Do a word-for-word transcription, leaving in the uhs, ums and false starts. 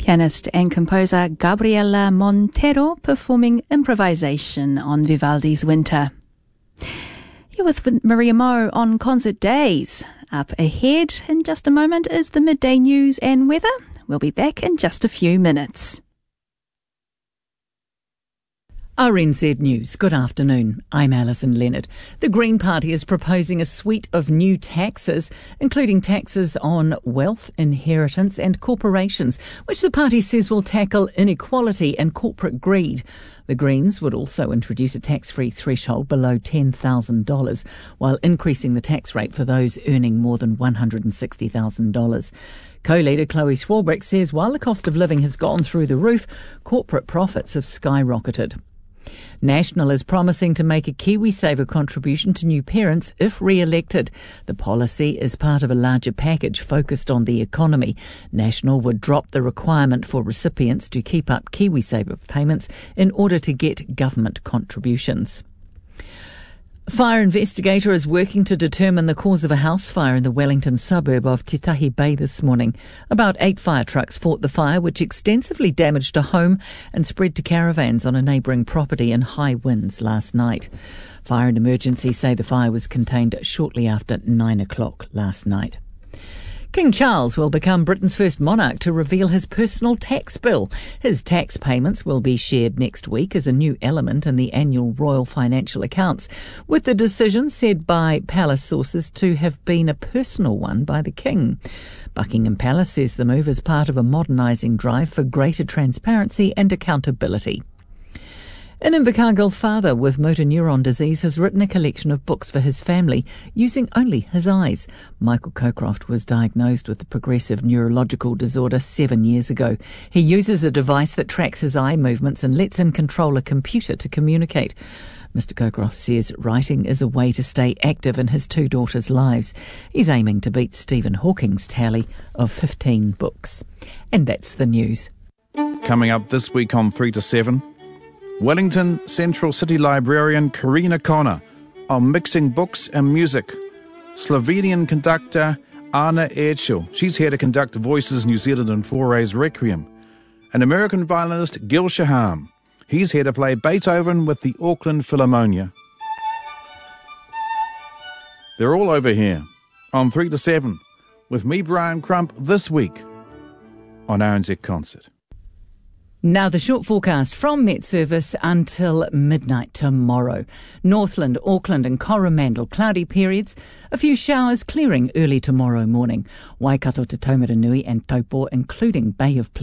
Pianist and composer Gabriela Montero performing improvisation on Vivaldi's Winter. You're with Maria Moe on Concert Days. Up ahead in just a moment is the midday news and weather. We'll be back in just a few minutes. R N Z News. Good afternoon. I'm Alison Leonard. The Green Party is proposing a suite of new taxes, including taxes on wealth, inheritance and corporations, which the party says will tackle inequality and corporate greed. The Greens would also introduce a tax-free threshold below ten thousand dollars, while increasing the tax rate for those earning more than one hundred sixty thousand dollars. Co-leader Chloe Swarbrick says while the cost of living has gone through the roof, corporate profits have skyrocketed. National is promising to make a KiwiSaver contribution to new parents if re-elected. The policy is part of a larger package focused on the economy. National would drop the requirement for recipients to keep up KiwiSaver payments in order to get government contributions. A fire investigator is working to determine the cause of a house fire in the Wellington suburb of Te Tahi Bay this morning. About eight fire trucks fought the fire, which extensively damaged a home and spread to caravans on a neighbouring property in high winds last night. Fire and emergency say the fire was contained shortly after nine o'clock last night. King Charles will become Britain's first monarch to reveal his personal tax bill. His tax payments will be shared next week as a new element in the annual royal financial accounts, with the decision said by palace sources to have been a personal one by the King. Buckingham Palace says the move is part of a modernising drive for greater transparency and accountability. An Invercargill father with motor neuron disease has written a collection of books for his family using only his eyes. Michael Cockcroft was diagnosed with the progressive neurological disorder seven years ago. He uses a device that tracks his eye movements and lets him control a computer to communicate. Mister Cockcroft says writing is a way to stay active in his two daughters' lives. He's aiming to beat Stephen Hawking's tally of fifteen books. And that's the news. Coming up this week on three to seven... Wellington Central City Librarian Karina Connor on mixing books and music. Slovenian conductor Anna Erchel, she's here to conduct Voices New Zealand and Fouray's Requiem. And American violinist Gil Shaham, he's here to play Beethoven with the Auckland Philharmonia. They're all over here on three to seven with me, Brian Crump, this week on R N Z Concert. Now the short forecast from Met Service until midnight tomorrow. Northland, Auckland and Coromandel cloudy periods. A few showers clearing early tomorrow morning. Waikato to Taumaranui and Taupo including Bay of Plenty.